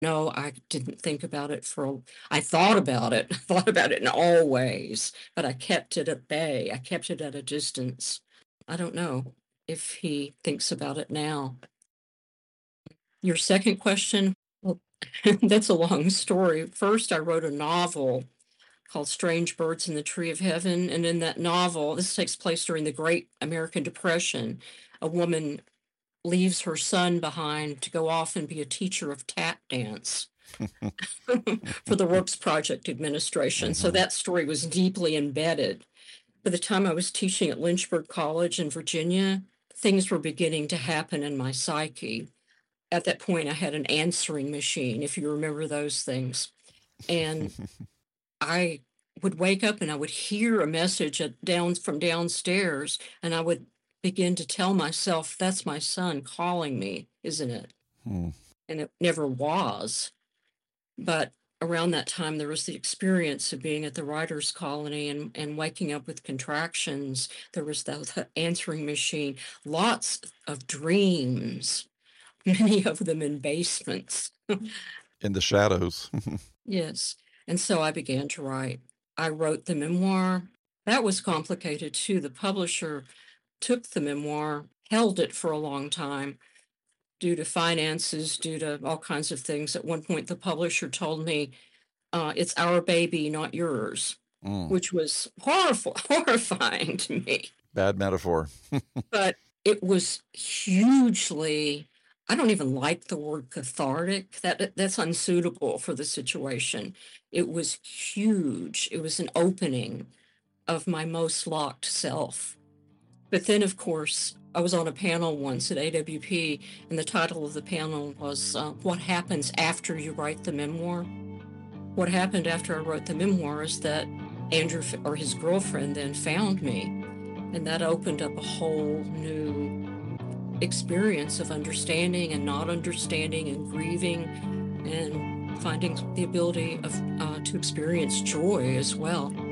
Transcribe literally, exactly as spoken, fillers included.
No, I didn't think about it for a I thought about it. I thought about it in all ways, but I kept it at bay. I kept it at a distance. I don't know if he thinks about it now. Your second question? Well, that's a long story. First, I wrote a novel called Strange Birds in the Tree of Heaven, and in that novel, this takes place during the Great American Depression. A woman leaves her son behind to go off and be a teacher of tap dance for the Works Project Administration. So Mhm. that story was deeply embedded. By the time I was teaching at Lynchburg College in Virginia, things were beginning to happen in my psyche. At that point, I had an answering machine, if you remember those things. And I would wake up and I would hear a message at down from downstairs, and I would begin to tell myself, "That's my son calling me, isn't it?" Hmm. And it never was. But around that time, there was the experience of being at the writers' colony and, and waking up with contractions. There was the, the answering machine, lots of dreams, many of them in basements. In the shadows. Yes. And so I began to write. I wrote the memoir. That was complicated too. The publisher took the memoir, held it for a long time due to finances, due to all kinds of things. At one point, the publisher told me, uh, it's our baby, not yours, Mm. which was horrif- horrifying to me. Bad metaphor. But it was hugely, I don't even like the word cathartic. That that's unsuitable for the situation. It was huge. It was an opening of my most locked self. But then, of course, I was on a panel once at A W P, and the title of the panel was uh, What Happens After You Write the Memoir? What happened after I wrote the memoir is that Andrew or his girlfriend then found me, and that opened up a whole new experience of understanding and not understanding and grieving and finding the ability of uh, to experience joy as well.